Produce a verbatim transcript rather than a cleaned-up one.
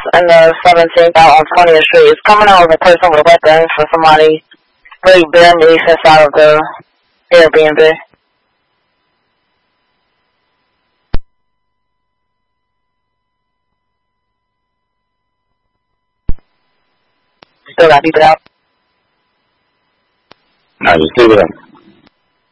and the seventeenth out on twentieth Street. It's coming out with a person with a weapon for somebody really bare knees inside of the Airbnb. Still got people out. No, just leave it up.